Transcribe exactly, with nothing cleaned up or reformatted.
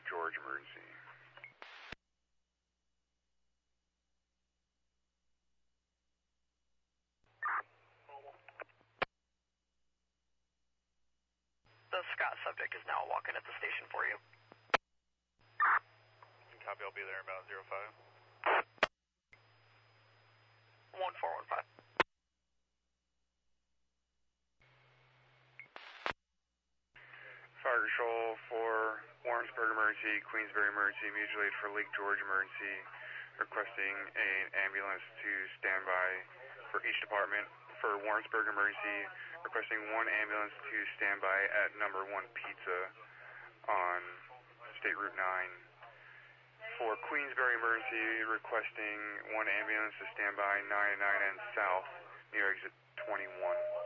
George emergency. The Scott subject is now walking at the station for you. Copy, I'll be there in about zero five. one four one five. Fire control for Warrensburg emergency, Queensbury emergency, mutual aid for Lake George emergency, requesting an ambulance to stand by for each department. For Warrensburg emergency, requesting one ambulance to stand by at number one pizza on State Route nine. For Queensbury emergency, requesting one ambulance to stand by nine and nine and south near exit twenty-one.